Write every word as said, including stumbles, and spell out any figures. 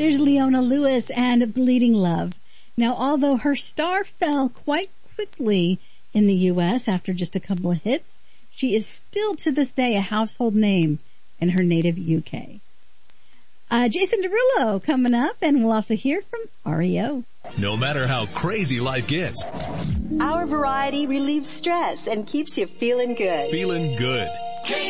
There's Leona Lewis and Bleeding Love. Now, although her star fell quite quickly in the U S after just a couple of hits, she is still to this day a household name in her native U K. Uh, Jason Derulo coming up, and we'll also hear from R E O. No matter how crazy life gets, our variety relieves stress and keeps you feeling good. Feeling good.